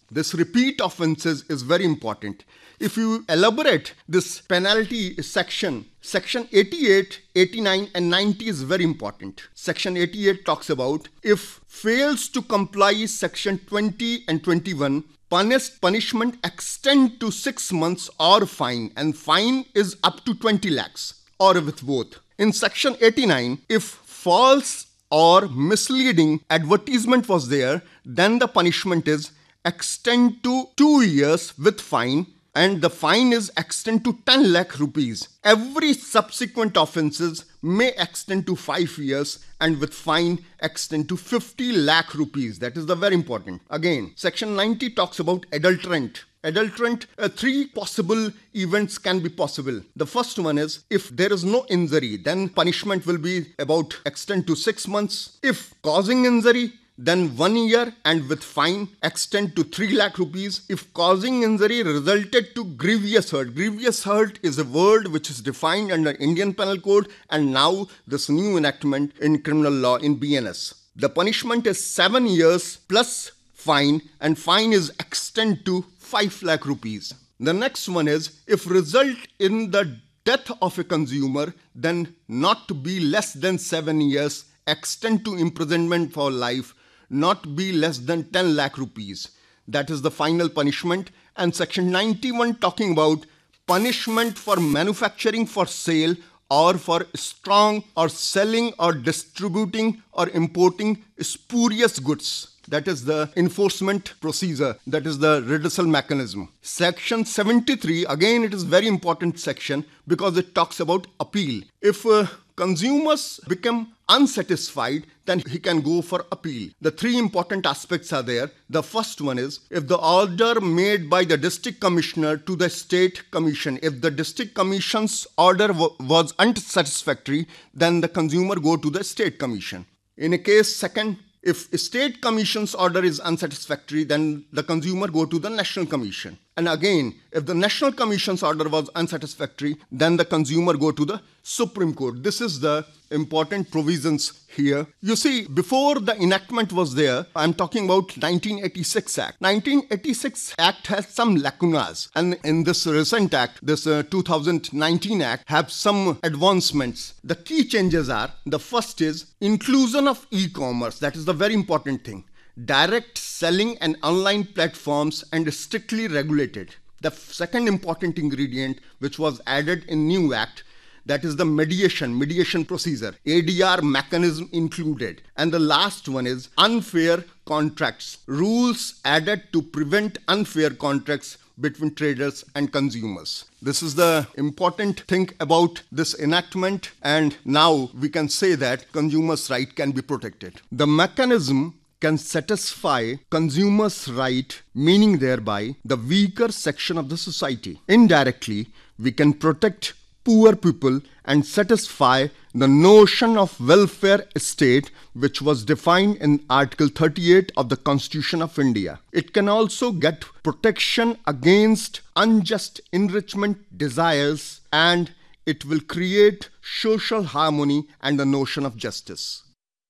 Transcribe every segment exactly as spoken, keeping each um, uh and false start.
This repeat offenses is very important. If you elaborate this penalty section, section eighty-eight, eighty-nine and ninety is very important. Section eighty-eight talks about if fails to comply section twenty and twenty-one, punish, punishment extend to six months or fine, and fine is up to twenty lakhs or with both. In section eighty-nine, if false or misleading advertisement was there, then the punishment is extend to two years with fine, and the fine is extend to ten lakh rupees. Every subsequent offences may extend to five years and with fine extend to fifty lakh rupees. That is the very important. Again, section ninety talks about adulterant. Adulterant, uh, three possible events can be possible. The first one is if there is no injury, then punishment will be about extend to six months. If causing injury, then one year and with fine extend to three lakh rupees. If causing injury resulted to grievous hurt. Grievous hurt is a word which is defined under Indian Penal Code and now this new enactment in criminal law in B N S. The punishment is seven years plus fine, and fine is extend to five lakh rupees. The next one is if result in the death of a consumer, then not to be less than seven years, extend to imprisonment for life, not be less than ten lakh rupees. That is the final punishment. And section ninety-one talking about punishment for manufacturing for sale or for strong or selling or distributing or importing spurious goods. That is the enforcement procedure. That is the redressal mechanism. Section seventy-three, again it is very important section because it talks about appeal. If uh, consumers become unsatisfied, then he can go for appeal. The three important aspects are there. The first one is if the order made by the district commissioner to the state commission, if the district commission's order w- was unsatisfactory, then the consumer go to the state commission. In a case second, if a state commission's order is unsatisfactory, then the consumer go to the national commission. And again, if the national commission's order was unsatisfactory, then the consumer go to the Supreme Court. This is the important provisions here. You see, before the enactment was there, I'm talking about nineteen eighty-six Act. nineteen eighty-six Act has some lacunas. And in this recent Act, this uh, two thousand nineteen Act, have some advancements. The key changes are, the first is inclusion of e-commerce. That is the very important thing. Direct selling and online platforms and strictly regulated. The second important ingredient which was added in new act, that is the mediation, mediation procedure, A D R mechanism included. And the last one is unfair contracts, rules added to prevent unfair contracts between traders and consumers. This is the important thing about this enactment, and now we can say that consumers' right can be protected. The mechanism can satisfy consumers' right, meaning thereby the weaker section of the society. Indirectly, we can protect poor people and satisfy the notion of welfare state which was defined in Article thirty-eight of the Constitution of India. It can also get protection against unjust enrichment desires, and it will create social harmony and the notion of justice.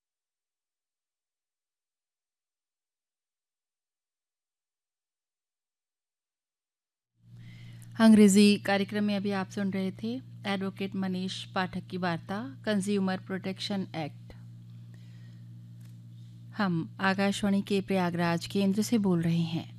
अंग्रेजी कार्यक्रम में अभी आप सुन रहे थे advocate Manish पाठक की वार्ता consumer protection act. हम आकाशवाणी के प्रयागराज केंद्र से बोल रहे हैं।